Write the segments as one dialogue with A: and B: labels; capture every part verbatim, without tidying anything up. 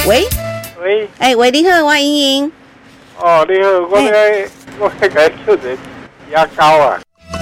A: 喂
B: 喂，
A: 哎、欸、喂，你好，我莹莹。
B: 哦，你好，我咧、欸、我咧个抽一个牙膏啊。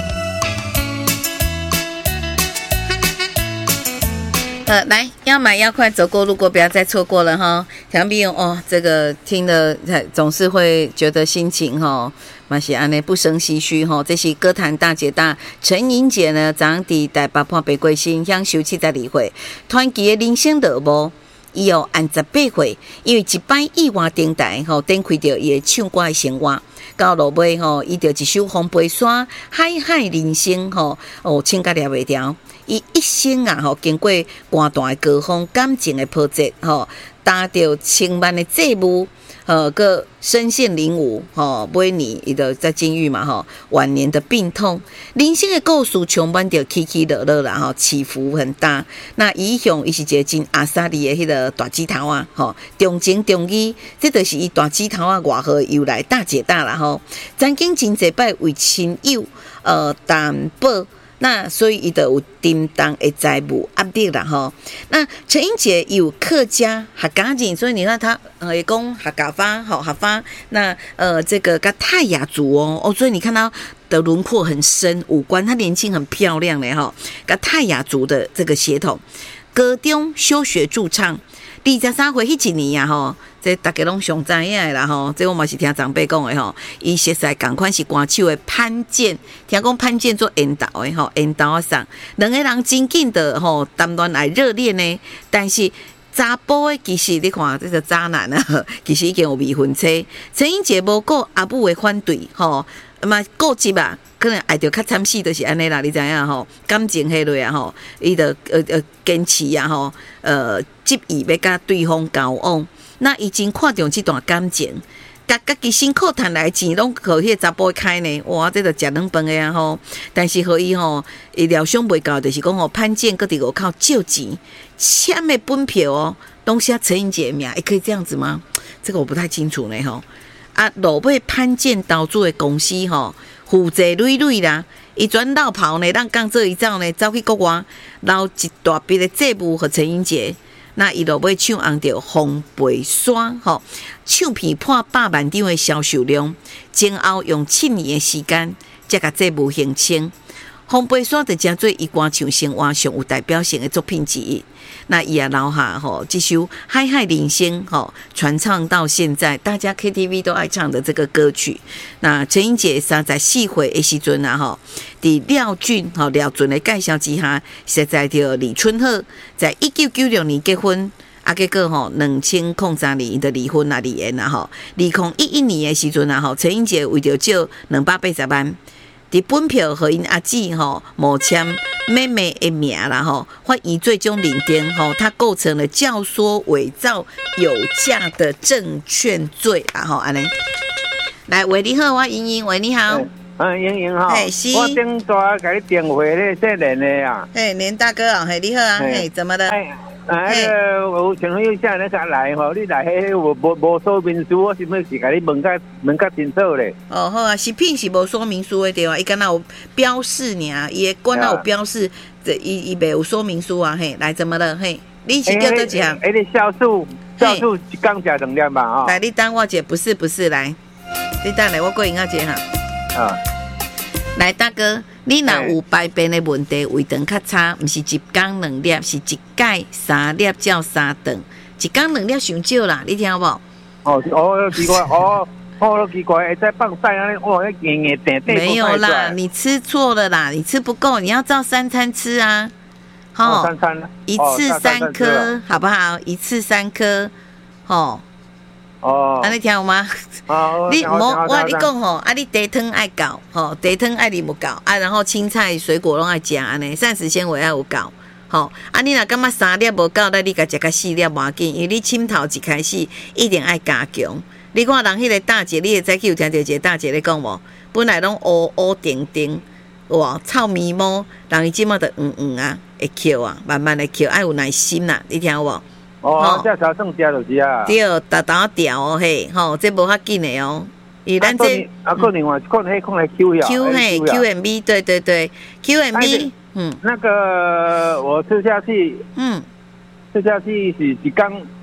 A: 呃，来，要买要快，走过路过，不要再错过了哈。想必哦，这个听了总是会觉得心情哈，嘛是安尼不胜唏嘘哈。这是歌坛大姐大陈莹姐呢，昨天伫台北判北归新享受七十二岁，传奇的人生落幕。伊有按十八岁，因为一摆意外电台吼，点开着伊的唱歌的生活。到落尾吼，伊着一首《风飞沙》，海海人生吼，哦，唱甲了袂条。伊一生啊吼，经过寒淡的高峰，感情的波折吼，担着千万的债务，呃，个身陷囹圄吼，每年伊就在监狱嘛吼，晚年的病痛，人生的故事充满着起起落落啦吼，起伏很大。那伊向伊是一个真阿萨利的迄个大指头啊吼，重情重义，这就是伊大指头啊外号由来大姐大啦吼。曾经真侪摆为亲友呃担保。那所以伊就有沉重的债务压力啦吼。那陈英姐有客家客家人，所以你看她呃也讲客家话吼客家，那呃这个跟泰雅族哦哦，所以你看她的轮廓很深，五官她年轻很漂亮嘞哈，跟泰雅族的这个血统，高中休学驻唱。二十三岁迄一年啊吼，这大家拢上知影的啦吼，这我嘛是听长辈讲的吼，伊熟悉共款是歌手的潘健，听讲潘健做引导的吼，引导啊上，两个人真紧的吼谈恋爱热恋呢，但是查甫的其实你看这个渣男啊，其实已经有未婚妻，陈英杰无顾阿母的反对吼，嘛固执啊。可能爱着较惨死，就是安尼啦，你知影吼？感情迄类啊吼，伊就呃呃坚持啊吼，呃执意要甲对方交往。那已经看中这段感情，甲家己辛苦赚来的钱拢互迄个查甫开呢，哇，这着食两饭的啊吼。但是互伊吼，伊料想袂到，就是讲吼潘健搁伫外口借钱，签的本票哦，拢写陈英姐名，也可以这样子吗？这个我不太清楚呢吼。啊，落尾潘健投资的公司吼。负债累累啦，伊转落跑呢，让讲这一走呢，走去国外，捞一大笔的债务和陈英杰，那伊落尾唱红着风飞沙吼，唱片破百万张的销售量，前后用七年的时间，才甲债务还清。风飞沙就真做伊歌唱生活上有代表性的作品之一。那伊也留下吼，这首《海海人生》吼，传唱到现在，大家 K T V 都爱唱的这个歌曲。那陈英姐三十四岁的时阵啊吼，伫廖俊吼廖俊的介绍之下，实在着李春鹤，在一九九六年结婚。啊，结果吼，两千零三年的离婚啊，离婚啊吼，二零一一年的时阵啊吼，陈英姐为着借两百八十万。伫本票和因阿姊吼冒签妹妹的名啦吼，发移最终认定吼，他构成了教唆伪造有价的证券罪啦吼，安尼。来，喂，你好，我莹莹，喂，你好。
B: 嗯，莹莹哈，
A: 嘿，是。
B: 我顶早给你电话咧，这连的啊。
A: 嘿，连大哥啊，嘿，你好啊，嘿，怎么了？
B: 啊，迄个有请问一下，你才来吼？你来迄无无无说明书，我是不是是甲你问较问较清楚咧？
A: 哦，好啊，食品是无说明书的对啊，伊敢若有标示尔，伊的管若有标示，这伊伊袂有说明书啊，嘿，来怎么了？嘿，你是叫做几项？
B: 诶，你酵素酵素一缸食两粒吧？哦，
A: 来，你等我姐，不是不是，来，你等来，我过应啊姐哈。啊。来，大哥，你若有排便的问题，胃肠较差，毋是一天两粒，是一盖三粒叫三顿，一天两粒伤少啦，你听有无？
B: 哦哦，奇怪哦。哦，奇怪，在放晒啊！哇，那硬硬点点。
A: 没有啦，你吃错了啦，你吃不够，你要照三餐吃啊。
B: 好、哦，三餐
A: 一次三颗、哦，好不好？一次三颗，吼。哦，安、啊、你听有吗？哦，你莫我你讲吼，啊你茶汤爱搞，吼茶汤爱你无搞啊，然后青菜水果拢爱食安尼，膳食纤维爱有搞，吼啊你若感觉三粒无够，那你甲食个四粒无要紧，因为你潅头一开始一定爱加强。你看人迄个大姐，你会知去有听到一个大姐咧讲无？本来拢乌乌定定，哇臭咪毛，人伊即马就黄黄啊，会扣啊，慢慢的扣，爱有耐心啦，你听有无？
B: 哦，这才算食就是啊。
A: 对，达达调哦嘿，吼，这无较紧的哦。伊咱这
B: 啊，可能我可能可能 Q 呀
A: ，Q 嘿 ，Q M B， 对对对 ，Q M B， 嗯，
B: 那个我吃下去，
A: 嗯，
B: 吃下去是一缸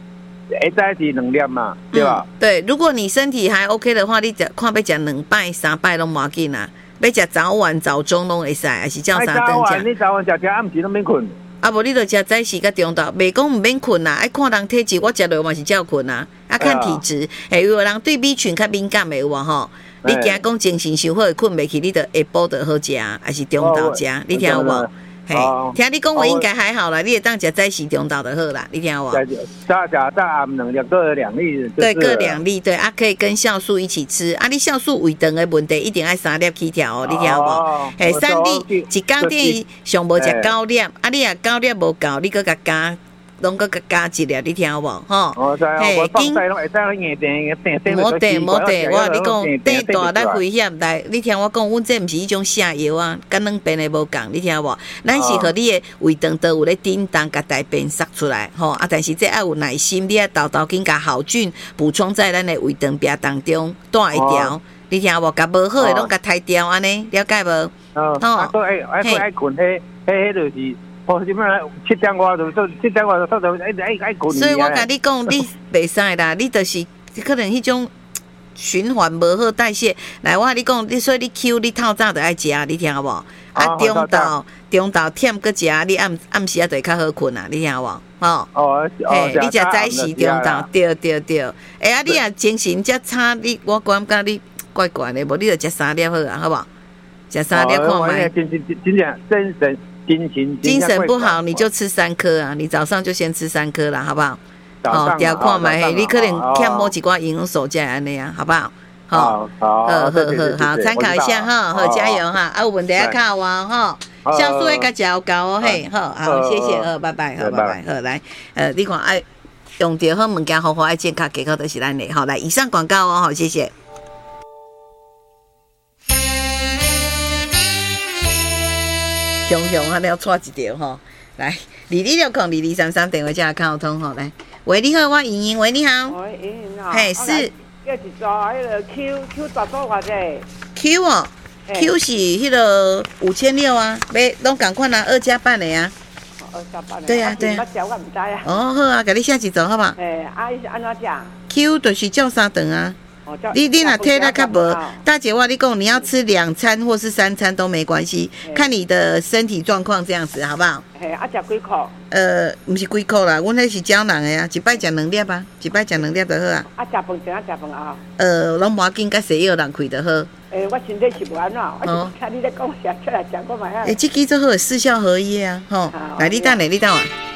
B: 会在是两粒嘛，对吧？
A: 嗯、对，如果你身体还 OK 的话，你食看要食两摆、三摆拢无要紧啦。要食早晚早中拢会使，还是照三顿食。
B: 你早晚食食暗时拢免困。
A: 啊，无你著食早时甲中昼，袂讲毋免困啦，爱看人体质，我食落嘛是照困啊，啊看体质，诶、欸，有人对 B 群较敏感的有无吼？你惊讲精神伤好会困袂去，你著下晡著好食，还是中昼食？哦、你听有无？嘿，哦、听你讲话应该还好啦，你会当食早时中昼就好啦，你听有无？
B: 早食早暗两粒各两粒，
A: 对，各两粒，对啊，可以跟酵素一起吃啊。你酵素胃肠的问题一定要三粒起条哦，你听有无？嘿，三粒一工顶上无食九粒，啊，你若九粒无够，你搁甲加。拢个加加一粒，你听有无？吼，
B: 嘿，经
A: 无得无得，我你讲顶大咱危险来，你听我讲，阮这毋是迄种下药啊，甲两边的无共，你听有无？咱是互你的胃肠都有咧叮当，甲大便塞出来，吼啊！但是这要有耐心，你要豆豆紧甲好菌补充在咱的胃肠壁当中，带一条，你听有无？甲无好的拢甲抬掉安尼，了解无？
B: 哦，啊，都爱爱爱困，迄迄迄就是。哦，什么七点外就做，七点外就做到爱爱爱困。
A: 所以我甲你讲，你袂使啦，你就是可能迄种循环无好代谢。来，我甲你讲，你所以你 Q 你透早就爱食，你听有无？啊，中昼中昼忝搁食，你暗暗时啊就会较好困啊，你听有无？吼。
B: 哦，
A: 嘿，你食早时中昼，对对对。哎啊，你若精神遮差，你我感觉你怪怪的，无你就食三粒好啊，好无？食三粒看卖。
B: 真真真正真神。
A: 精神不好，你就吃三颗啊！你早上就先吃三颗啦，好不好？哦，调看嘛，嘿，你可能欠某几挂营养素在安尼啊，好不好？
B: 好，好，
A: 好，好，好，参考一下哈，好，加油哈！啊，有问题要靠我哈，酵素要甲调高哦，嘿，好，好，谢谢，好，拜拜，好，拜拜，好，来，呃，你看爱用着好物件，好好爱健康，结果都是咱的，好，来，以上广告哦，好，谢谢。熊熊，还要错一条吼，来，二二六空二二三三电话加卡通吼，来，喂，你好，我莹莹，喂，你好，
C: 喂，莹莹好，
A: 嘿，是，
C: 叫一组迄个 Q Q 大多偌济
A: ？Q 哦 ，Q 是迄个五千六啊，买拢共款啊，二加半的啊，
C: 二加半的，
A: 对呀对呀，
C: 我我唔知啊。
A: 哦，好啊，给你写一组好不好？
C: 诶，啊，伊是安怎食
A: ？Q 就是照三顿啊。你你若贴那较无，大姐话你讲你要吃两餐或是三餐都没关系，看你的身体状况这样子，好不好？
C: 嘿，啊，食几箍？
A: 呃，毋是几箍啦，阮迄是胶囊的啊，一摆食两粒啊，一摆食两粒就好啊。
C: 啊，食饭前啊，食饭后？
A: 呃，拢无要紧，甲西药人开就好。
C: 诶，我身体是无安怎，我就听你咧讲，食出来食我买啊。
A: 诶，这支做好四效合一啊，吼，来你等下，你等下。